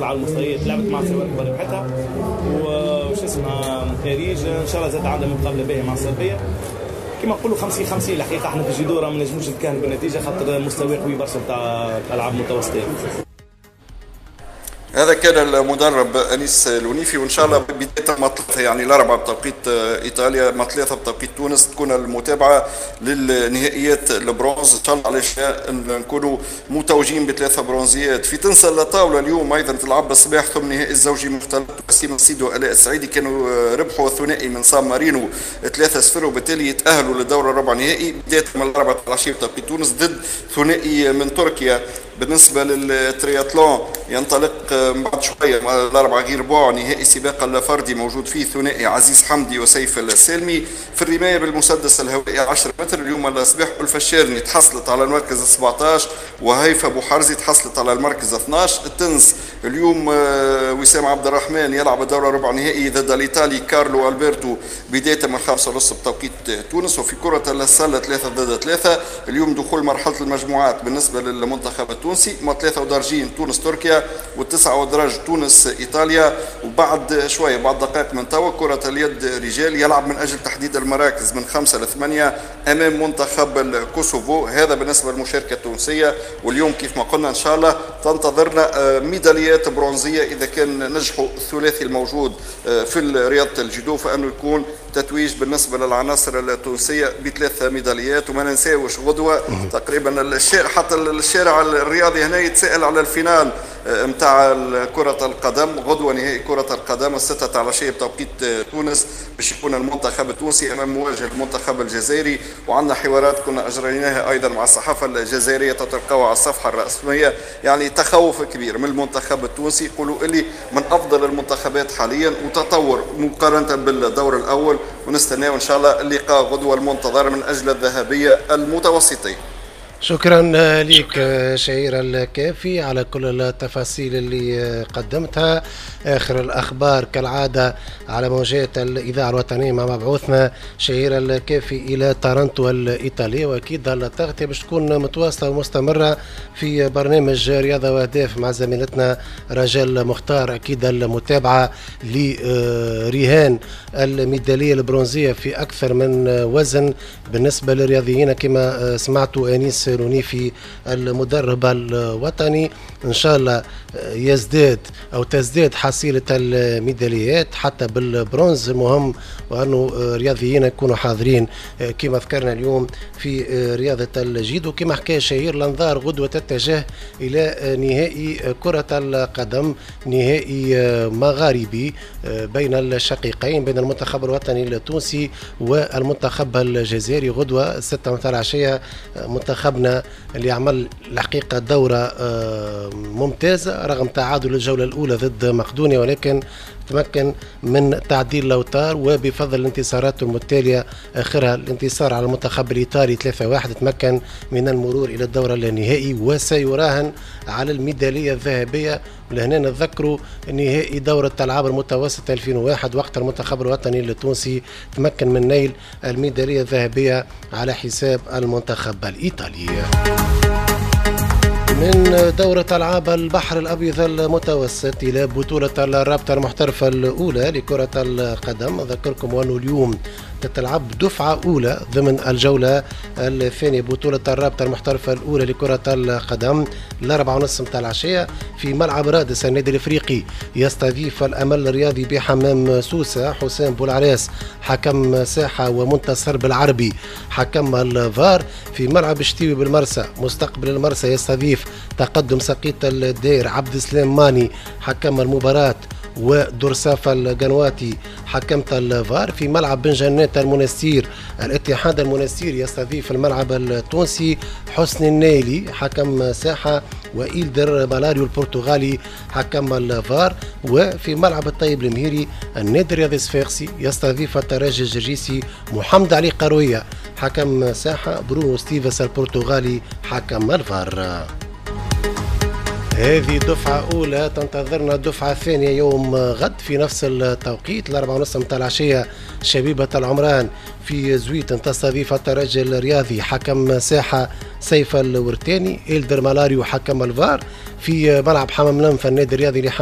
تطلع على المستويات، لعبت مع سوارك بربحتها وش اسمها اريج ان شاء الله زاد عندها مقابله باهيه مع الصربيه. كما نقولوا 50-50 الحقيقه احنا في جدوره ما نجموش نتكهنوا بالنتيجه خاطر مستوى قوي برشا تاع العاب متوسطين. هذا كان المدرب انيس الونيفي، وان شاء الله بدايه مطلع يعني الاربعه بتوقيت ايطاليا مع ثلاثه بتوقيت تونس تكون المتابعه للنهائيات البرونز ان شاء الله، على نكونوا متوجين بثلاثه برونزيات. في تنس الطاوله اليوم ايضا تلعب الصباح ثم نهائي الزوجي مختلط، وسيم السيد والاء السعيدي كانوا ربحوا الثنائي من سان مارينو 3-0 وبالتالي يتاهلوا للدور الربع نهائي بدايه من الاربعه العشيه بتوقيت تونس ضد ثنائي من تركيا. بالنسبة للترياتلون ينطلق بعد شوية الأربعة غير بوع نهائي سباق الفردي موجود فيه ثنائي عزيز حمدي وسيف السالمي. في الرماية بالمسدس الهوائي 10 متر اليوم الصباح الفشارني تحصلت على المركز 17 وهيفا ابو حرزي تحصلت على المركز 12. التنس اليوم وسام عبد الرحمن يلعب الدورة ربع نهائي ضد الإيطالي كارلو ألبرتو بداية من 5:30 بتوقيت تونس. وفي كرة السلة 3 ضد 3 اليوم دخول مرحلة المجموعات بالنسبة للمنتخب التونسي مع 3 ودرجين تونس تركيا و9 ودرج تونس ايطاليا. وبعد شويه بعد دقائق من توا كره اليد رجال يلعب من اجل تحديد المراكز من 5 ل 8 امام منتخب الكوسوفو. هذا بالنسبه للمشاركه التونسيه. واليوم كيف ما قلنا ان شاء الله تنتظرنا ميداليات برونزيه اذا كان نجحوا الثلاثي الموجود في رياضه الجودو، فانه يكون تتويج بالنسبه للعناصر التونسيه ب3 ميداليات. وما ننساوش غدوه تقريبا حتى الشارع الرياضي هنا يتساءل على الفينال متاع كرة القدم. غدوة نهائي كرة القدم 6 العشية بتوقيت تونس باش يكون المنتخب التونسي امام مواجه المنتخب الجزائري. وعندنا حوارات كنا اجريناها ايضا مع الصحافة الجزائرية تتلقاوها على الصفحة الرسمية، يعني تخوف كبير من المنتخب التونسي، يقولوا اللي من افضل المنتخبات حاليا وتطور مقارنة بالدور الاول. ونستناو ان شاء الله اللقاء غدوة المنتظر من اجل الذهبية المتوسطين. شكرا لك شهير الكافي على كل التفاصيل اللي قدمتها. آخر الأخبار كالعادة على موجات الإذاعة الوطنية مع مبعوثنا شهير الكافي إلى طرنطو الإيطالية، وأكيد التغطية باش تكون متواصلة ومستمرة في برنامج رياضة وأهداف مع زميلتنا رجال مختار. أكيد المتابعة لرهان الميدالية البرونزية في أكثر من وزن بالنسبة للرياضيين كما سمعتوا أنيس الونيفي المدرب الوطني. إن شاء الله يزداد أو تزداد حصيلة الميداليات حتى بالبرونز. المهم وأنه رياضيين يكونوا حاضرين كما ذكرنا اليوم في رياضة الجيدو. كما حكى شهير الأنظار غدوة تتجه إلى نهائي كرة القدم، نهائي مغاربي بين الشقيقين بين المنتخب الوطني التونسي والمنتخب الجزائري غدوة 6 العشية. منتخبنا اللي عمل الحقيقة دورة ممتازة رغم تعادل الجولة الأولى ضد مقدونيا، ولكن تمكن من تعديل الأوتار وبفضل الانتصارات المتالية آخرها الانتصار على المنتخب الإيطالي 3-1 تمكن من المرور إلى الدورة النهائي وسيراهن على الميدالية الذهبية. ولهنا نتذكروا نهائي دورة ألعاب المتوسط 2001 وقت المنتخب الوطني التونسي تمكن من نيل الميدالية الذهبية على حساب المنتخب الإيطالي. من دورة ألعاب البحر الأبيض المتوسط إلى بطولة الرابطة المحترفة الأولى لكرة القدم. أذكركم أنه اليوم تتلعب دفعة أولى ضمن الجولة الثانية بطولة الرابطة المحترفة الأولى لكرة القدم 4:30 متاع العشية في ملعب رادس. النادي الإفريقي يستضيف الأمل الرياضي بحمام سوسة. حسام بولعراس حكم ساحة ومنتصر بالعربي حكم الفار. في ملعب شتيوي بالمرسى مستقبل المرسى يستضيف تقدم سقيط الدير عبد السلام ماني حكم المباراة ودرساف القنواتي حكمت الفار. في ملعب بن جنات المنستير الاتحاد المنستير يستضيف الملعب التونسي حسن النيلي حكم ساحة وإيلدر بالاريو البرتغالي حكم الفار. وفي ملعب الطيب المهيري النادي الرياضي الصفاقسي يستضيف الترجي الجرجيسي محمد علي قروية حكم ساحة برونو ستيفس البرتغالي حكم الفار. هذه دفعة أولى، تنتظرنا دفعة ثانية يوم غد في نفس التوقيت 4:30 متاع العشية. شبيبة العمران في زويت تستضيف الترجي الرياضي حكم ساحة سيف الورتاني إيلدر مالاريو حكم الفار. في ملعب حمام لنف النادي الرياضي